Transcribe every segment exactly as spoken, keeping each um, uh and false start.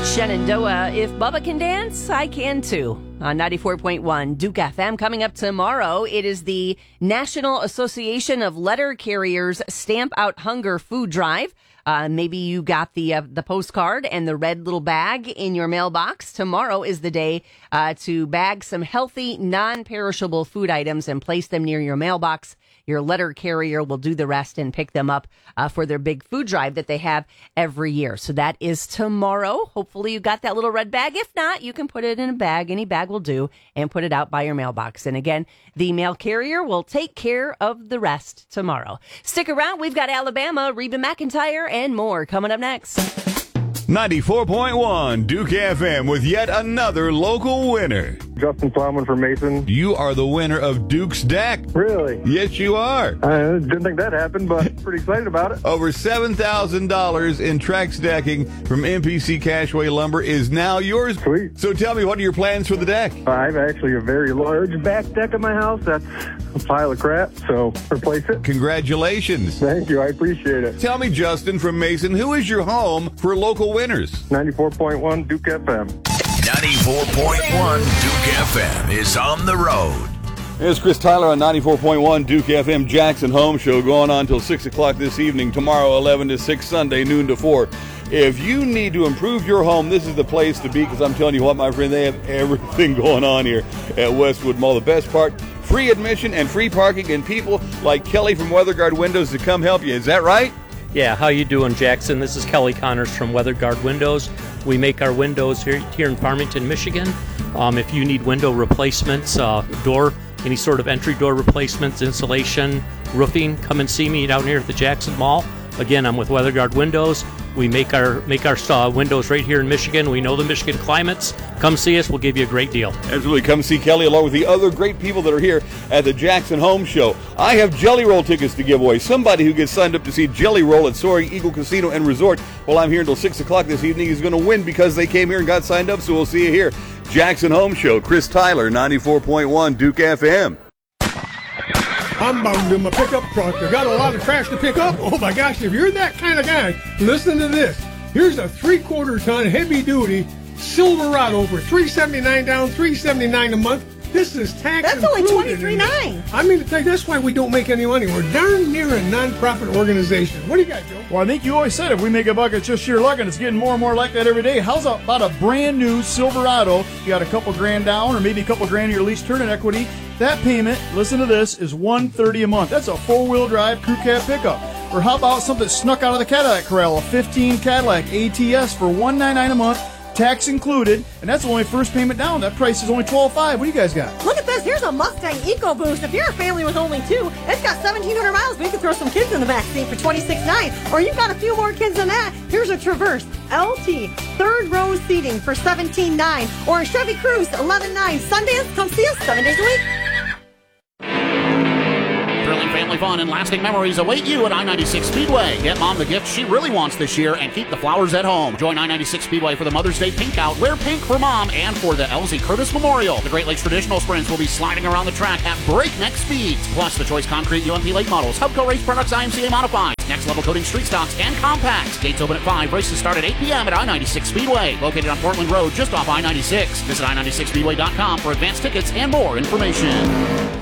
Shenandoah, if Bubba can dance, I can too. On ninety-four point one Duke F M. Coming up tomorrow, it is the National Association of Letter Carriers Stamp Out Hunger Food Drive. Uh, maybe you got the uh, the postcard and the red little bag in your mailbox. Tomorrow is the day uh, to bag some healthy, non-perishable food items and place them near your mailbox. Your letter carrier will do the rest and pick them up uh, for their big food drive that they have every year. So that is tomorrow. Hopefully you got that little red bag. If not, you can put it in a bag. Any bag will do, and put it out by your mailbox. And again, the mail carrier will take care of the rest tomorrow. Stick around. We've got Alabama, Reba McEntire, and more coming up next. ninety-four point one Duke F M with yet another local winner. Justin Plowman from Mason. You are the winner of Duke's Deck. Really? Yes, you are. I didn't think that happened, but pretty excited about it. Over seven thousand dollars in Trex decking from M P C Cashway Lumber is now yours. Sweet. So tell me, what are your plans for the deck? I have actually a very large back deck of my house. That's a pile of crap, so replace it. Congratulations. Thank you. I appreciate it. Tell me, Justin from Mason, who is your home for local winners? ninety-four point one Duke F M. ninety-four point one Duke F M is on the road. It's Chris Tyler on ninety-four point one Duke F M Jackson Home Show, going on till six o'clock this evening. Tomorrow, eleven to six, Sunday, noon to four. If you need to improve your home, this is the place to be, because I'm telling you what, my friend, they have everything going on here at Westwood Mall. The best part, free admission and free parking, and people like Kelly from WeatherGuard Windows to come help you. Is that right? Yeah, how you doing, Jackson? This is Kelly Connors from WeatherGuard Windows. We make our windows here, here in Farmington, Michigan. Um, if you need window replacements, uh, door, any sort of entry door replacements, insulation, roofing, come and see me down here at the Jackson Mall. Again, I'm with WeatherGuard Windows. We make our make our uh, windows right here in Michigan. We know the Michigan climates. Come see us. We'll give you a great deal. Absolutely. Come see Kelly along with the other great people that are here at the Jackson Home Show. I have Jelly Roll tickets to give away. Somebody who gets signed up to see Jelly Roll at Soaring Eagle Casino and Resort while I'm here until six o'clock this evening is going to win because they came here and got signed up. So we'll see you here. Jackson Home Show. Chris Tyler, ninety-four point one Duke F M. I'm bound in my pickup truck. I got a lot of trash to pick up. Oh my gosh, if you're that kind of guy, listen to this. Here's a three-quarter ton heavy-duty Silverado for three hundred seventy-nine dollars down, three hundred seventy-nine dollars a month. This is tax That's only twenty-three nine. I mean, that's why we don't make any money. We're darn near a non-profit organization. What do you got, Joe? Well, I think you always said if we make a buck, it's just sheer luck, and it's getting more and more like that every day. How's about a brand new Silverado? You got a couple grand down, or maybe a couple grand in your lease turn in equity. That payment, listen to this, is one hundred thirty dollars a month. That's a four-wheel drive crew cab pickup. Or how about something snuck out of the Cadillac corral, a fifteen Cadillac A T S for one hundred ninety-nine dollars a month. Tax included, and that's only first payment down. That price is only twelve five. What do you guys got? Look at this. Here's a Mustang EcoBoost. If you're a family with only two, it's got seventeen hundred miles. We can throw some kids in the back seat for twenty-six nine. Or you've got a few more kids than that. Here's a Traverse L T, third row seating for seventeen nine. Or a Chevy Cruze eleven nine. Sundance, come see us seven days a week. Thrilling family fun and lasting memories await you at I ninety-six Speedway. Get mom the gift she really wants this year and keep the flowers at home. Join I ninety-six Speedway for the Mother's Day Pink Out. Wear pink for mom and for the Elsie Curtis Memorial. The Great Lakes Traditional Sprints will be sliding around the track at breakneck speeds. Plus, the Choice Concrete U M P late models, Hubco Race Products I M C A Modified, Next Level Coating Street Stocks, and Compacts. Gates open at five. Races start at eight p.m. at I ninety-six Speedway. Located on Portland Road, just off I ninety-six. Visit I ninety-six speedway dot com for advanced tickets and more information.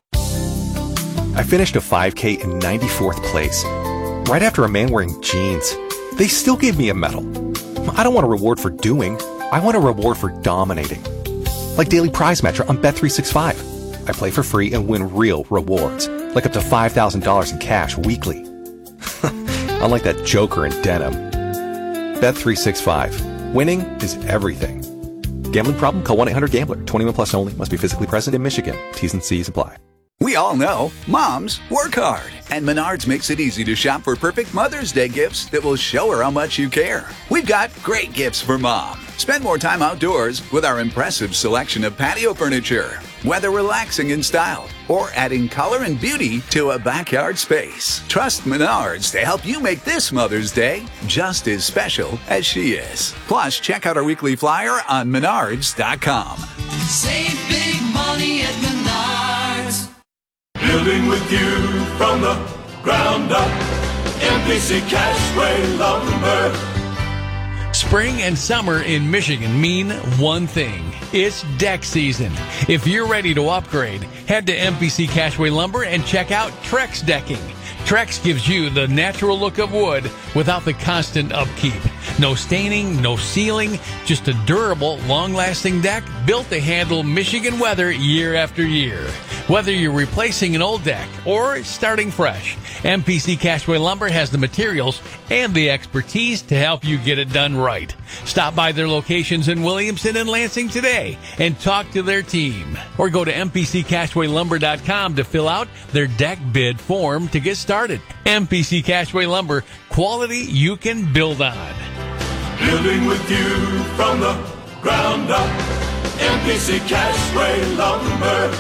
I finished a five K in ninety-fourth place, right after a man wearing jeans. They still gave me a medal. I don't want a reward for doing. I want a reward for dominating. Like Daily Prize Matcher on Bet three sixty-five. I play for free and win real rewards, like up to five thousand dollars in cash weekly. Unlike that joker in denim. Bet three sixty-five. Winning is everything. Gambling problem? Call one eight hundred gambler. twenty-one plus only. Must be physically present in Michigan. T's and C's apply. We all know moms work hard, and Menards makes it easy to shop for perfect Mother's Day gifts that will show her how much you care. We've got great gifts for mom. Spend more time outdoors with our impressive selection of patio furniture, whether relaxing in style or adding color and beauty to a backyard space. Trust Menards to help you make this Mother's Day just as special as she is. Plus, check out our weekly flyer on menards dot com. Save big money at Menards. Building with you from the ground up. M P C Cashway Lumber. Spring and summer in Michigan mean one thing. It's deck season. If you're ready to upgrade, head to M P C Cashway Lumber and check out Trex Decking. Trex gives you the natural look of wood without the constant upkeep. No staining, no sealing, just a durable, long-lasting deck built to handle Michigan weather year after year. Whether you're replacing an old deck or starting fresh, M P C Cashway Lumber has the materials and the expertise to help you get it done right. Stop by their locations in Williamson and Lansing today and talk to their team. Or go to M P C Cashway Lumber dot com to fill out their deck bid form to get started. M P C Cashway Lumber, quality you can build on. Building with you from the ground up. M P C Cashway Lumber.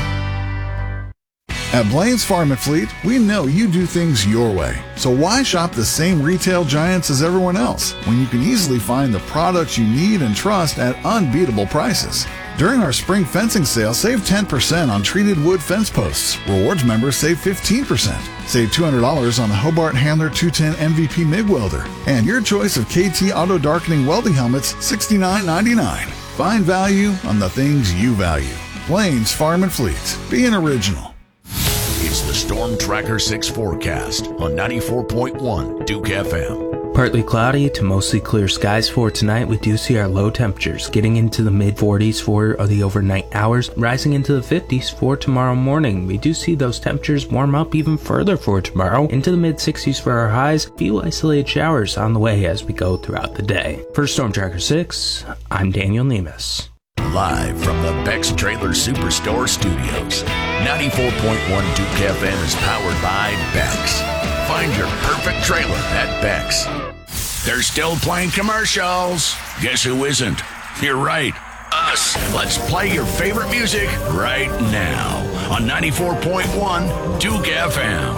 At Blaine's Farm and Fleet, we know you do things your way. So why shop the same retail giants as everyone else when you can easily find the products you need and trust at unbeatable prices? During our spring fencing sale, save ten percent on treated wood fence posts. Rewards members save fifteen percent. Save two hundred dollars on the Hobart Handler two ten M V P MIG welder. And your choice of K T auto darkening welding helmets, sixty-nine ninety-nine. Find value on the things you value. Blaine's Farm and Fleet. Be an original. It's the Storm Tracker six forecast on ninety-four point one Duke F M. Partly cloudy to mostly clear skies for tonight. We do see our low temperatures getting into the mid forties for the overnight hours, rising into the fifties for tomorrow morning. We do see those temperatures warm up even further for tomorrow, into the mid sixties for our highs. Few isolated showers on the way as we go throughout the day. For Storm Tracker six, I'm Daniel Nemus. Live from the Beck's Trailer Superstore Studios, ninety-four point one Duke F M is powered by Beck's. Find your perfect trailer at Beck's. They're still playing commercials. Guess who isn't? You're right, us. Let's play your favorite music right now on ninety-four point one Duke F M.